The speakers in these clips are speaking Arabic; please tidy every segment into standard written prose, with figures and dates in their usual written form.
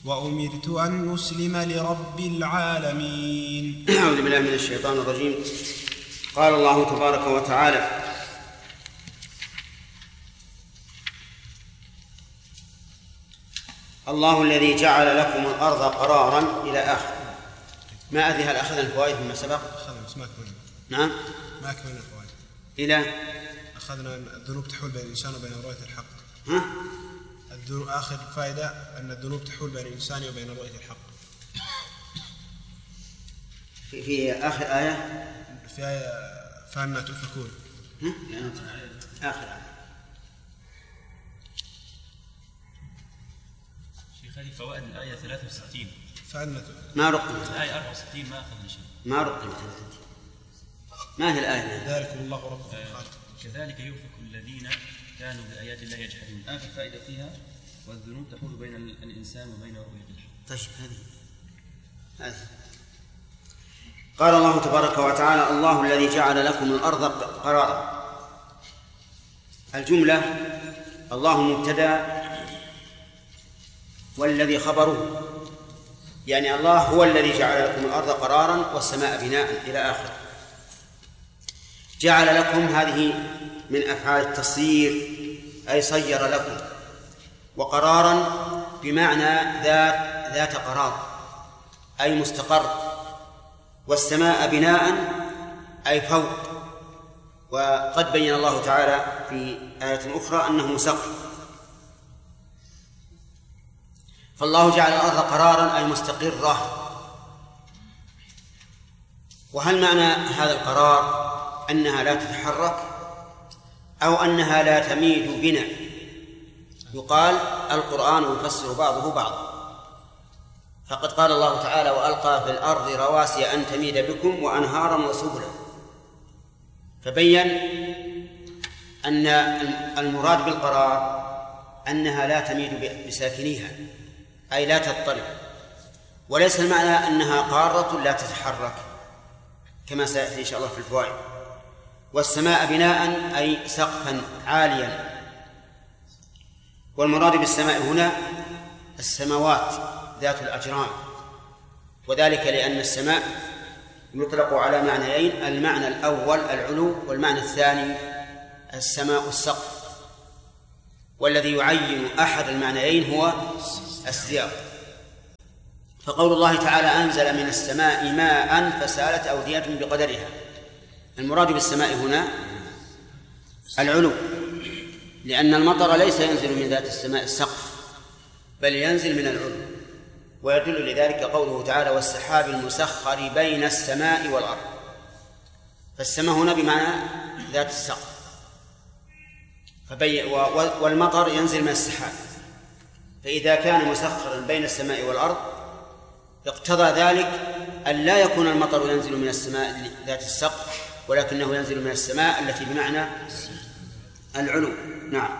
وأمرت أن أسلم لرب العالمين. أعوذ بالله من الشيطان الرجيم. قال الله تبارك وتعالى: الله الذي جعل لكم الأرض قرارا إلى آخر. ما أدري هل أخذنا الفوائد مما سبق؟ نعم ما أكملنا الفوائد. إلى أخذنا أن الذنوب تحول بين الإنسان وبين رؤية الحق. آخر فائدة أن الذنوب تحول بين الإنسان وبين رؤية الحق. في آخر آية، في آية فأنا تؤفكون. آخر آية. شيخ هذه فوائد الآية 63 ما رقمت. الآية 64 ما أخذنا شيء. ما رقمت. ما هي الآية؟ ذلكم الله ربكم كذلك يؤفك الذين كانوا بآيات الله يجحدون. آخر فائدة فيها: والذنوب تحول بين الإنسان وبين رؤية الحق. طيب هذه قال الله تبارك وتعالى: الله الذي جعل لكم الأرض قرارا. الجملة الله مبتدأ والذي خبره، يعني الله هو الذي جعل لكم الأرض قرارا والسماء بناء إلى آخر. جعل لكم هذه من أفعال التصيير، أي صير لكم. وقرارا بمعنى ذات قرار، أي مستقر. والسماء بناء أي فوق. وقد بين الله تعالى في آية أخرى أنه سقف. فالله جعل الأرض قرارا أي مستقرة. وهل معنى هذا القرار أنها لا تتحرك أو أنها لا تميد بنا؟ يقال القرآن يفسر بعضه بعضا. فقد قال الله تعالى: وألقى في الأرض رواسي أن تميد بكم وأنهارا وسبلا. فبين أن المراد بالقرار أنها لا تميد بساكنيها، أي لا تضطرب. وليس المعنى أنها قارة لا تتحرك كما سيأتي إن شاء الله في الفوائد. والسماء بناء أي سقفا عاليا. والمراد بالسماء هنا السماوات ذات الأجرام، وذلك لأن السماء يطلق على معنيين: المعنى الأول العلو، والمعنى الثاني السماء السقف. والذي يعين أحد المعنيين هو السياق. فقول الله تعالى: أنزل من السماء ماء فسالت أودية بقدرها. المراد بالسماء هنا العلو، لأن المطر ليس ينزل من ذات السماء السقف، بل ينزل من العلو. ويدل لذلك قوله تعالى: والسحاب المسخر بين السماء والأرض. فالسماء هنا بمعنى ذات السقف. والمطر ينزل من السحاب. فإذا كان مسخرا بين السماء والأرض اقتضى ذلك أن لا يكون المطر ينزل من السماء ذات السقف، ولكنه ينزل من السماء التي بمعنى العلو. نعم.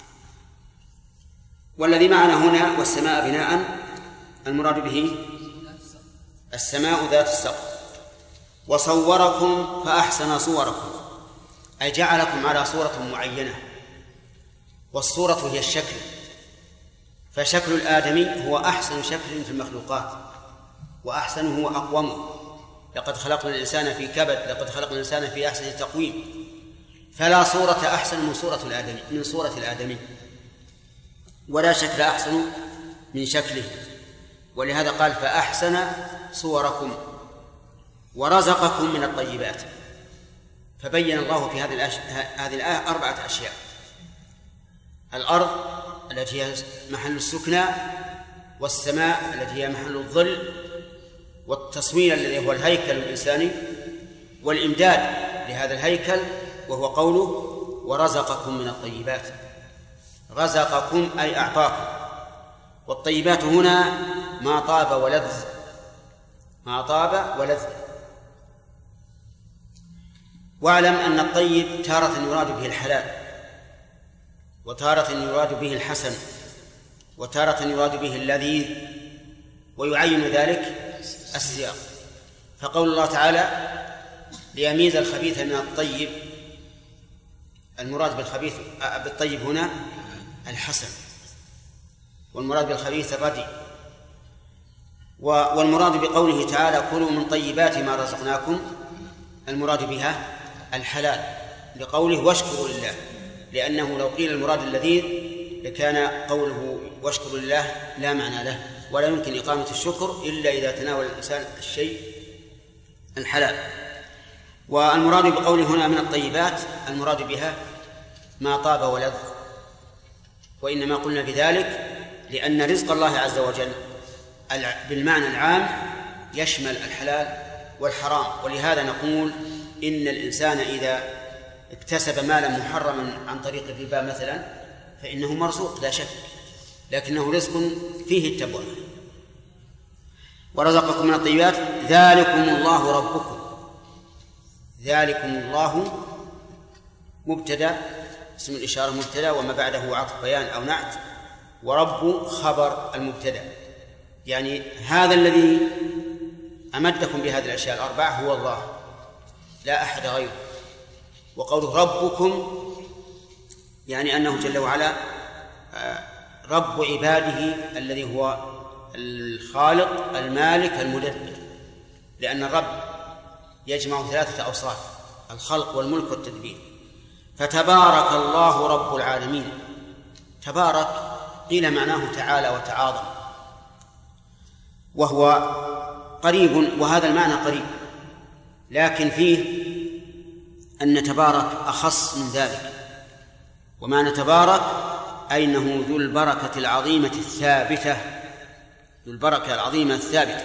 والذي معنا هنا والسماء بناء المراد به السماء ذات السقف. وصوركم فأحسن صوركم، أي جعلكم على صورة معينة. والصورة هي الشكل، فشكل الآدمي هو أحسن شكل في المخلوقات، وأحسنه وأقومه. لقد خلقنا الإنسان في كبد، لقد خلقنا الإنسان في أحسن تقويم. فلا صورة أحسن من صورة الآدمي، ولا شكل أحسن من شكله. ولهذا قال: فأحسن صوركم ورزقكم من الطيبات. فبين الله في هذه الآية 4 أشياء: الأرض التي هي محل السكنى، والسماء التي هي محل الظل، والتصوير الذي هو الهيكل الإنساني، والإمداد لهذا الهيكل وهو قوله: ورزقكم من الطيبات. رزقكم أي أعطاكم. والطيبات هنا ما طاب ولذ، ما طاب ولذ. واعلم أن الطيب تارة يراد به الحلال، وتارة يراد به الحسن، وتارة يراد به اللذيذ، ويعين ذلك السياق. فقول الله تعالى: ليميز الخبيث من الطيب، المراد بالطيب هنا الحسن، والمراد بالخبيث الردي. والمراد بقوله تعالى كلوا من طيبات ما رزقناكم المراد بها الحلال، لقوله واشكروا لله، لأنه لو قيل المراد اللذيذ لكان قوله واشكروا لله لا معنى له، ولا يمكن إقامة الشكر إلا إذا تناول الإنسان الشيء الحلال. والمراد بقوله هنا من الطيبات المراد بها ما طاب ولذ، وإنما قلنا بذلك لأن رزق الله عز وجل بالمعنى العام يشمل الحلال والحرام، ولهذا نقول إن الإنسان إذا اكتسب مالا محرما عن طريق الربا مثلا فإنه مرزوق لا شك، لكنه رزق فيه التبوء. ورزقكم من الطيبات ذلكم الله ربكم. ذلكم الله مبتدأ، اسم الإشارة مبتدأ وما بعده عطف بيان أو نعت، ورب خبر المبتدأ، يعني هذا الذي أمدكم بهذه الأشياء الأربعة هو الله لا أحد غيره. وقوله ربكم يعني أنه جل وعلا رب عباده الذي هو الخالق المالك المدبر، لأن الرب يجمع ثلاثة أوصاف: الخلق والملك والتدبير. فتبارك الله رب العالمين. تبارك قيل معناه تعالى وتعاظم، وهو قريب، وهذا المعنى قريب، لكن فيه أن تبارك أخص من ذلك. ومعنى تبارك أي أنه ذو البركة العظيمة الثابتة، ذو البركة العظيمة الثابتة،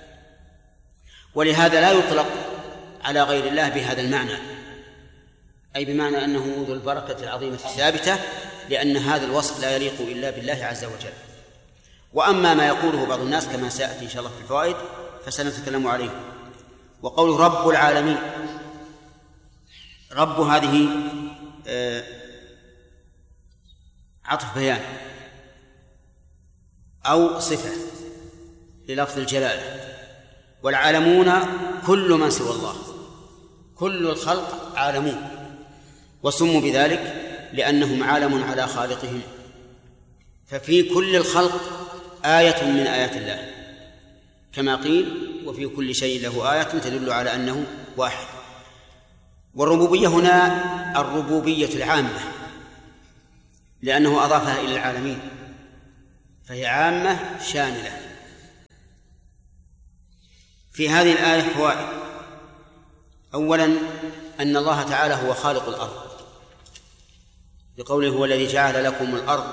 ولهذا لا يطلق على غير الله بهذا المعنى، أي بمعنى أنه ذو البركة العظيمة الثابتة، لأن هذا الوصف لا يليق إلا بالله عز وجل. وأما ما يقوله بعض الناس كما سيأتي إن شاء الله في الفوائد فسنتكلم عليه. وقوله رب العالمين، رب هذه عطف بيان أو صفة للفظ الجلالة، والعالمون كل من سوى الله، كل الخلق عالمون، وسموا بذلك لأنهم عالم على خالقهم، ففي كل الخلق آية من آيات الله، كما قيل وفي كل شيء له آية تدل على أنه واحد. والربوبية هنا الربوبية العامة، لأنه أضافها إلى العالمين، فهي عامة شاملة. في هذه الآية فوائد: أولا أن الله تعالى هو خالق الأرض، بقوله هو الذي جعل لكم الأرض.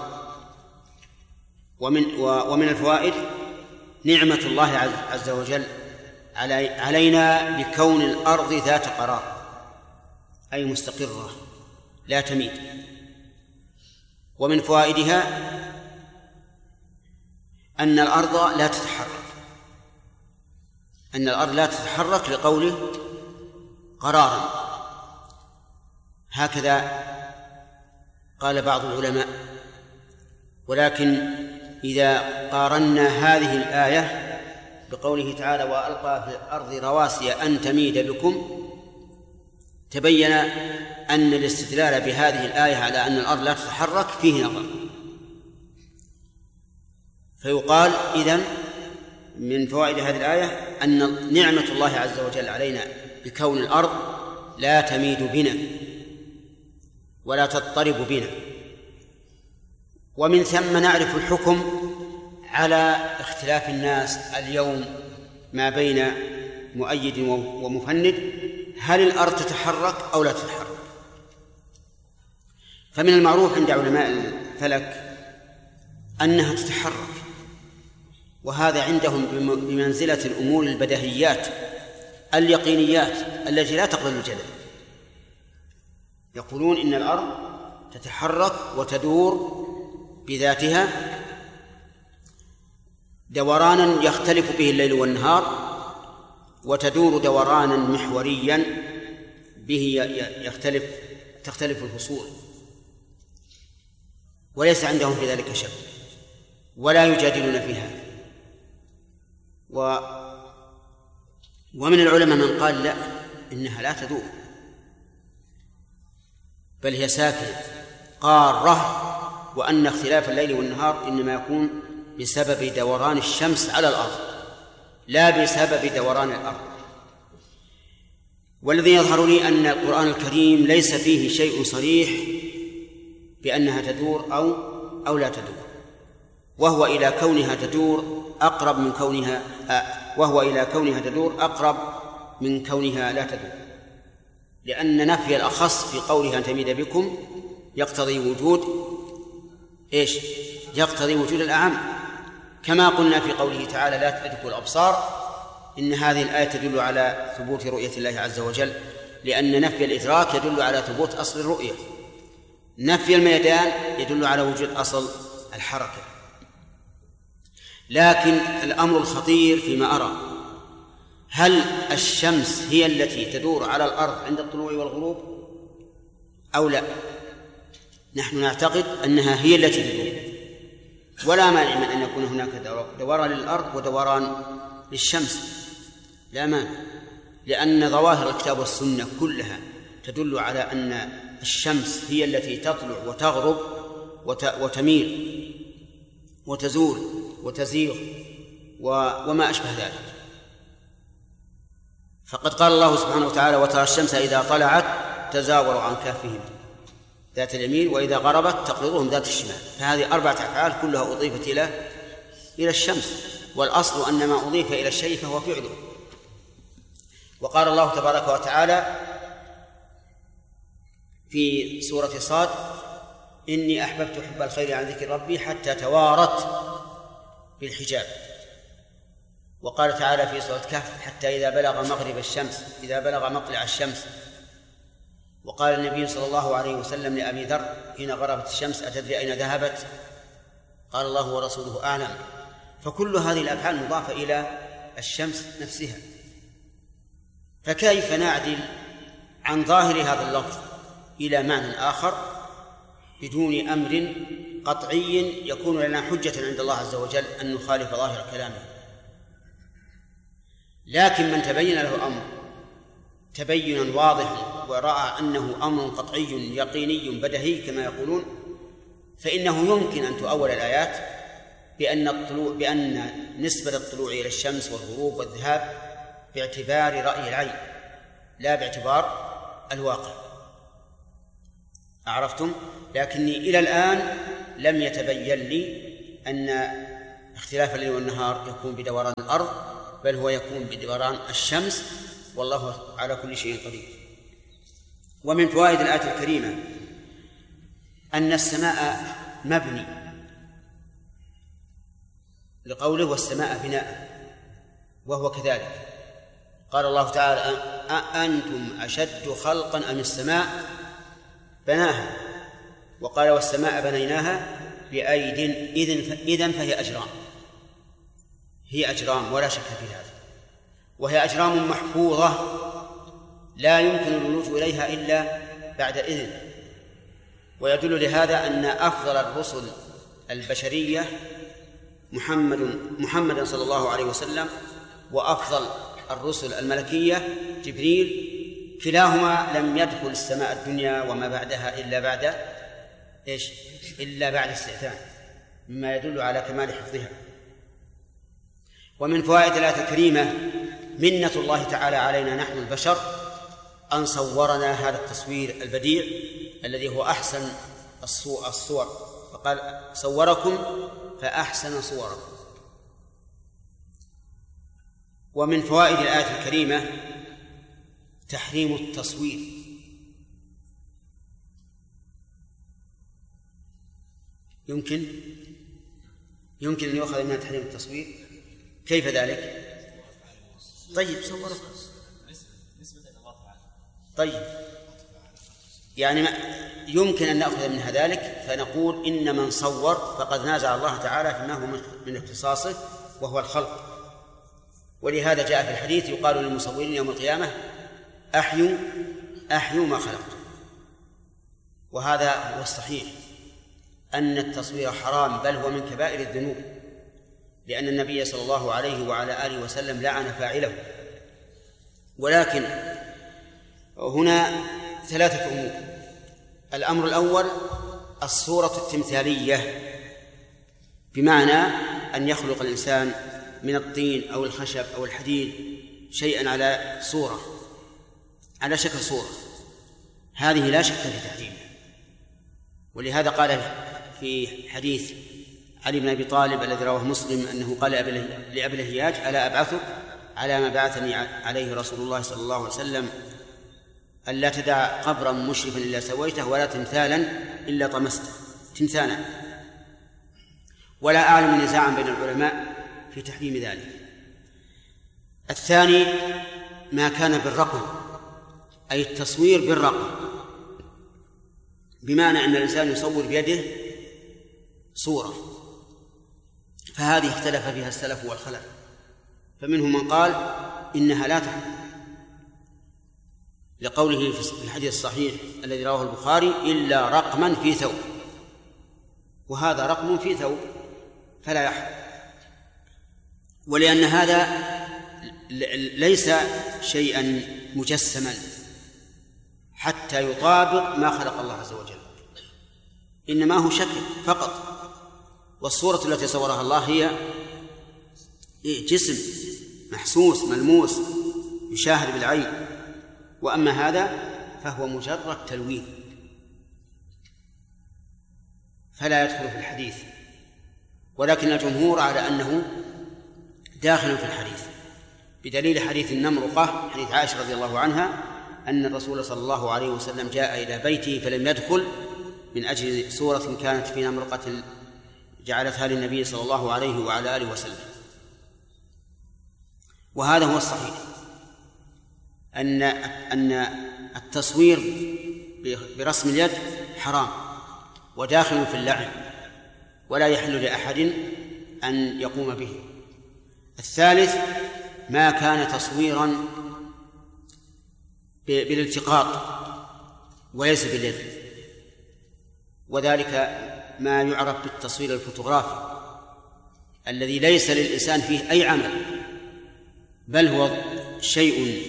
ومن الفوائد نعمة الله عز وجل علينا بكون الأرض ذات قرار، أي مستقرة لا تميد. ومن فوائدها أن الأرض لا تتحرك، أن الأرض لا تتحرك لقوله قرارا، هكذا قال بعض العلماء. ولكن إذا قارنا هذه الآية بقوله تعالى وألقى في الأرض رواسي أن تميد بكم، تبين أن الاستدلال بهذه الآية على أن الأرض لا تتحرك فيه نظر. فيقال إذن من فوائد هذه الآية أن نعمة الله عز وجل علينا بكون الأرض لا تميد بنا ولا تضطرب بنا. ومن ثم نعرف الحكم على اختلاف الناس اليوم ما بين مؤيد ومفند، هل الأرض تتحرك أو لا تتحرك؟ فمن المعروف عند علماء الفلك أنها تتحرك، وهذا عندهم بمنزلة الأمور البديهيات اليقينيات التي لا تقبل الجدل. يقولون إن الأرض تتحرك وتدور بذاتها دورانا يختلف به الليل والنهار، وتدور دورانا محوريا به تختلف الفصول، وليس عندهم في ذلك شك ولا يجادلون فيها. ومن العلماء من قال لا، إنها لا تدور بل هي ساكنة قارة، وأن اختلاف الليل والنهار إنما يكون بسبب دوران الشمس على الأرض لا بسبب دوران الأرض. والذي يظهر لي أن القرآن الكريم ليس فيه شيء صريح بأنها تدور أو لا تدور، وهو إلى كونها تدور أقرب من كونها لا تدور، لأن نفي الأخص في قولها أن تميد بكم يقتضي وجود الأعم، كما قلنا في قوله تعالى لا تدركوا الأبصار، إن هذه الآية تدل على ثبوت رؤية الله عز وجل، لأن نفي الإدراك يدل على ثبوت أصل الرؤية، نفي الميدان يدل على وجود أصل الحركة. لكن الأمر الخطير فيما أرى، هل الشمس هي التي تدور على الأرض عند الطلوع والغروب أو لا؟ نحن نعتقد أنها هي التي تدور، ولا مانع من أن يكون هناك دوران للأرض ودوران للشمس، لا مانع، لأن ظواهر الكتاب والسنة كلها تدل على أن الشمس هي التي تطلع وتغرب وتميل وتزول وتزيغ وما أشبه ذلك. فقد قال الله سبحانه وتعالى وترى الشمس إذا طلعت تزاور عن كهفهم ذات اليمين وإذا غربت تقرضهم ذات الشمال. فهذه 4 أفعال كلها أضيفت إلى الشمس، والأصل أن ما أضيف إلى الشيء فهو فعله. وقال الله تبارك وتعالى في سورة صاد إني أحببت حب الخير عن ذكر ربي حتى توارت بالحجاب. وقال تعالى في سورة كهف حتى إذا بلغ مطلع الشمس. وقال النبي صلى الله عليه وسلم لأبي ذر حين غربت الشمس أتدري أين ذهبت؟ قال الله ورسوله أعلم. فكل هذه الأفعال مضافة إلى الشمس نفسها، فكيف نعدل عن ظاهر هذا اللفظ إلى معنى آخر بدون أمر قطعي يكون لنا حجة عند الله عز وجل أن نخالف ظاهر كلامه؟ لكن من تبين له أمر تبينا واضحا ورأى أنه أمر قطعي يقيني بدهي كما يقولون، فإنه يمكن أن تؤول الآيات بأن نسبة الطلوع إلى الشمس والغروب والذهاب باعتبار رأي العين لا باعتبار الواقع. أعرفتم؟ لكني إلى الآن لم يتبين لي أن اختلاف الليل والنهار يكون بدوران الأرض، بل هو يكون بدوران الشمس، والله على كل شيء قدير. ومن فوائد الآية الكريمة أن السماء مبني لقوله والسماء بناء، وهو كذلك. قال الله تعالى أأنتم أشد خلقا أم السماء بناها؟ وقال والسماء بنيناها بأيد إذن فهي أجرام، هي أجرام ولا شك في هذا، وهي أجرام محفوظة لا يمكن الولوج إليها إلا بعد إذن. ويدل لهذا أن أفضل الرسل البشرية محمد صلى الله عليه وسلم، وأفضل الرسل الملكية جبريل، كلاهما لم يدخل السماء الدنيا وما بعدها إلا بعد استئذان، مما يدل على كمال حفظها. ومن فوائد الآية الكريمة منة الله تعالى علينا نحن البشر أن صورنا هذا التصوير البديع الذي هو أحسن الصور، فقال صوركم فأحسن صوركم. ومن فوائد الآية الكريمة تحريم التصوير. يمكن أن يؤخذ من تحريم التصوير. كيف ذلك؟ طيب صوركم طيب، يعني يمكن أن نأخذ منها ذلك فنقول إن من صور فقد نازع الله تعالى فيما هو من اختصاصه وهو الخلق. ولهذا جاء في الحديث يقال للمصورين يوم القيامة أحيوا ما خلقتم. وهذا هو الصحيح أن التصوير حرام، بل هو من كبائر الذنوب، لأن النبي صلى الله عليه وعلى آله وسلم لعن فاعله. ولكن هنا 3 أمور. الأمر الأول الصورة التمثالية، بمعنى أن يخلق الإنسان من الطين أو الخشب أو الحديد شيئا على صورة، على شكل صورة، هذه لا شك في تحريمها. ولهذا قال في حديث علي بن أبي طالب الذي رواه مسلم أنه قال لأبي الهياج: ألا أبعثك على ما بعثني عليه رسول الله صلى الله عليه وسلم، ألا تدع قبرا مشرفا إلا سويته، ولا تمثالا إلا طمسته. تمثالا. ولا أعلم نزاعا بين العلماء في تحريم ذلك. الثاني ما كان بالرقم، أي التصوير بالرقم، بمعنى أن الإنسان يصور بيده صورة، فهذه اختلف فيها السلف والخلف، فمنهم من قال إنها لا تحرم، لقوله في الحديث الصحيح الذي رواه البخاري: إلا رقما في ثوب، وهذا رقم في ثوب فلا يحرم. ولأن هذا ليس شيئا مجسما حتى يطابق ما خلق الله عز وجل، إنما هو شكل فقط، والصورة التي صورها الله هي جسم محسوس ملموس يشاهد بالعين، وأما هذا فهو مجرد تلوين فلا يدخل في الحديث. ولكن الجمهور على أنه داخل في الحديث، بدليل حديث النمرقة، حديث عائشة رضي الله عنها أن الرسول صلى الله عليه وسلم جاء إلى بيته فلم يدخل من أجل صورة كانت في نمرقة جعلتها للنبي صلى الله عليه وعلى آله وسلم. وهذا هو الصحيح، أن التصوير برسم اليد حرام وداخل في اللعن، ولا يحل لأحد أن يقوم به. الثالث ما كان تصويرا بالالتقاط وليس باليد، وذلك ما يعرف بالتصوير الفوتوغرافي الذي ليس للإنسان فيه أي عمل، بل هو شيء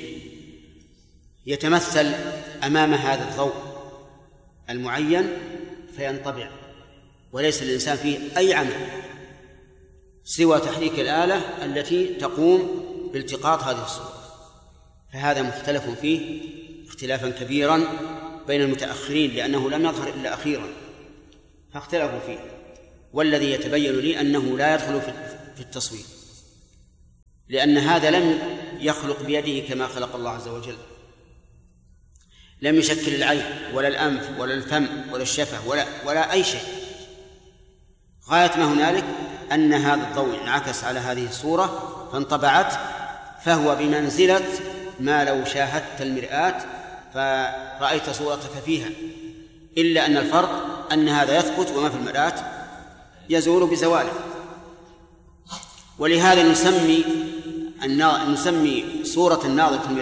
يتمثل أمام هذا الضوء المعين فينطبع، وليس للإنسان فيه أي عمل سوى تحريك الآلة التي تقوم بالتقاط هذه الصورة. فهذا مختلف فيه اختلافا كبيرا بين المتأخرين، لأنه لم يظهر إلا أخيرا فاختلفوا فيه. والذي يتبين لي أنه لا يدخل في التصوير، لأن هذا لم يخلق بيده كما خلق الله عز وجل، لم يشكل العين ولا الأنف ولا الفم ولا الشفة ولا أي شيء. غاية ما هنالك أن هذا الضوء انعكس على هذه الصورة فانطبعت، فهو بمنزلة ما لو شاهدت المرآة فرأيت صورتك فيها، إلا أن الفرق أن هذا يثبت وما في المرآة يزول بزواله. ولهذا نسمي صورة الناظر في المرآة